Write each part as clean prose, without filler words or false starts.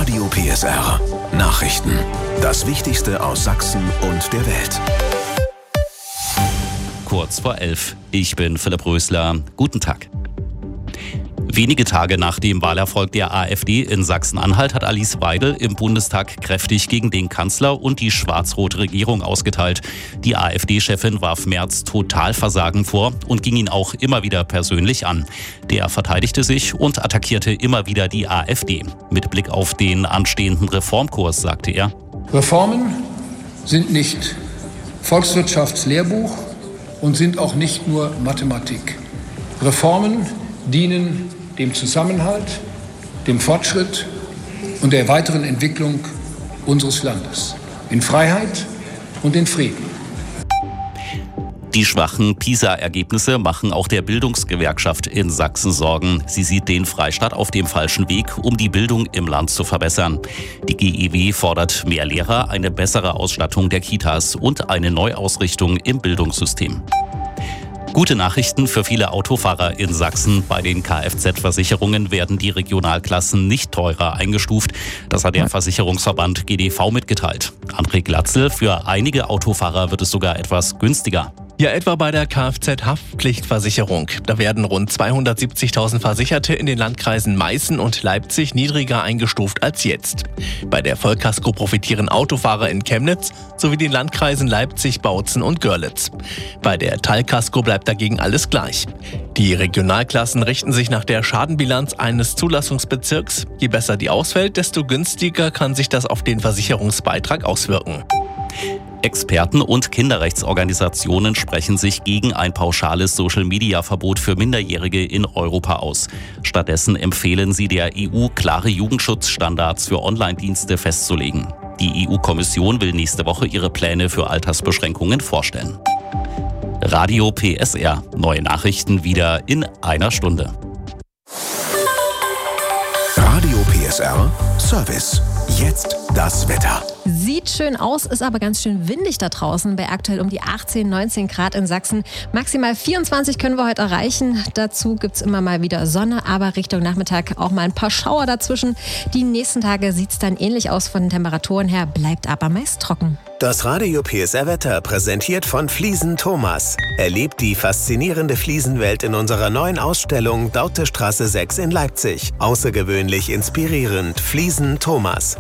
Radio PSR. Nachrichten. Das Wichtigste aus Sachsen und der Welt. Kurz vor 11. Ich bin Philipp Rösler. Guten Tag. Wenige Tage nach dem Wahlerfolg der AfD in Sachsen-Anhalt hat Alice Weidel im Bundestag kräftig gegen den Kanzler und die schwarz-rote Regierung ausgeteilt. Die AfD-Chefin warf Merz Totalversagen vor und ging ihn auch immer wieder persönlich an. Der verteidigte sich und attackierte immer wieder die AfD. Mit Blick auf den anstehenden Reformkurs sagte er: Reformen sind nicht Volkswirtschaftslehrbuch und sind auch nicht nur Mathematik. Reformen dienen dem Zusammenhalt, dem Fortschritt und der weiteren Entwicklung unseres Landes in Freiheit und in Frieden. Die schwachen PISA-Ergebnisse machen auch der Bildungsgewerkschaft in Sachsen Sorgen. Sie sieht den Freistaat auf dem falschen Weg, um die Bildung im Land zu verbessern. Die GEW fordert mehr Lehrer, eine bessere Ausstattung der Kitas und eine Neuausrichtung im Bildungssystem. Gute Nachrichten für viele Autofahrer in Sachsen. Bei den Kfz-Versicherungen werden die Regionalklassen nicht teurer eingestuft. Das hat der Versicherungsverband GDV mitgeteilt. André Glatzel: Für einige Autofahrer wird es sogar etwas günstiger. Ja, etwa bei der Kfz-Haftpflichtversicherung. Da werden rund 270.000 Versicherte in den Landkreisen Meißen und Leipzig niedriger eingestuft als jetzt. Bei der Vollkasko profitieren Autofahrer in Chemnitz sowie den Landkreisen Leipzig, Bautzen und Görlitz. Bei der Teilkasko bleibt dagegen alles gleich. Die Regionalklassen richten sich nach der Schadenbilanz eines Zulassungsbezirks. Je besser die ausfällt, desto günstiger kann sich das auf den Versicherungsbeitrag auswirken. Experten und Kinderrechtsorganisationen sprechen sich gegen ein pauschales Social-Media-Verbot für Minderjährige in Europa aus. Stattdessen empfehlen sie der EU, klare Jugendschutzstandards für Online-Dienste festzulegen. Die EU-Kommission will nächste Woche ihre Pläne für Altersbeschränkungen vorstellen. Radio PSR. Neue Nachrichten wieder in einer Stunde. Radio PSR Service. Jetzt das Wetter. Sieht schön aus, ist aber ganz schön windig da draußen. Bei aktuell um die 18, 19 Grad in Sachsen. Maximal 24 können wir heute erreichen. Dazu gibt es immer mal wieder Sonne, aber Richtung Nachmittag auch mal ein paar Schauer dazwischen. Die nächsten Tage sieht es dann ähnlich aus von den Temperaturen her, bleibt aber meist trocken. Das Radio PSR Wetter präsentiert von Fliesen Thomas. Erlebt die faszinierende Fliesenwelt in unserer neuen Ausstellung Dautestraße 6 in Leipzig. Außergewöhnlich inspirierend. Fliesen Thomas.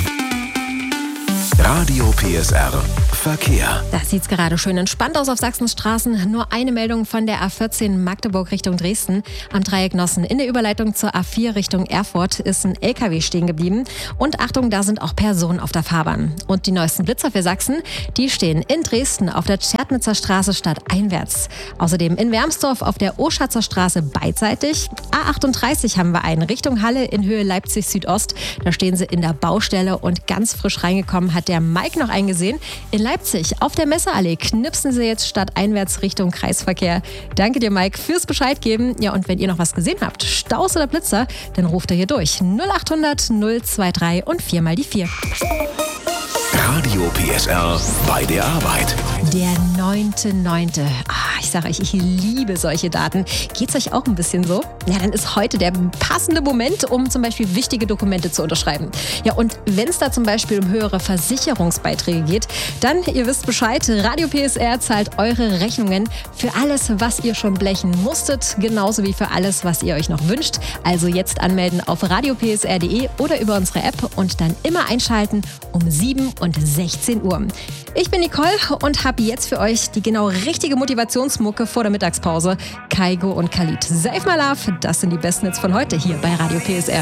Radio PSR Verkehr. Da sieht es gerade schön entspannt aus auf Sachsens Straßen. Nur eine Meldung von der A14 Magdeburg Richtung Dresden. Am Dreieck Nossen in der Überleitung zur A4 Richtung Erfurt ist ein LKW stehen geblieben. Und Achtung, da sind auch Personen auf der Fahrbahn. Und die neuesten Blitzer für Sachsen, die stehen in Dresden auf der Tschertnitzer Straße stadteinwärts. Außerdem in Wermsdorf auf der Oschatzer Straße beidseitig. A38 haben wir einen Richtung Halle in Höhe Leipzig Südost. Da stehen sie in der Baustelle und ganz frisch reingekommen hat der Mike noch eingesehen. In Leipzig auf der Messeallee knipsen sie jetzt stadteinwärts Richtung Kreisverkehr. Danke dir, Mike, fürs Bescheid geben. Ja, und wenn ihr noch was gesehen habt, Staus oder Blitzer, dann ruft ihr hier durch. 0800 023 und 4 mal die 4. Radio PSR bei der Arbeit. Der 9.9. Ich sage euch, ich liebe solche Daten. Geht's euch auch ein bisschen so? Ja, dann ist heute der passende Moment, um zum Beispiel wichtige Dokumente zu unterschreiben. Ja, und wenn es da zum Beispiel um höhere Versicherungsbeiträge geht, dann, ihr wisst Bescheid, Radio PSR zahlt eure Rechnungen für alles, was ihr schon blechen musstet, genauso wie für alles, was ihr euch noch wünscht. Also jetzt anmelden auf radiopsr.de oder über unsere App und dann immer einschalten um 7 und 16 Uhr. Ich bin Nicole und habe jetzt für euch die genau richtige Motivationsmucke vor der Mittagspause. Kaigo und Khalid. Save My Love, das sind die besten Hits von heute hier bei Radio PSR.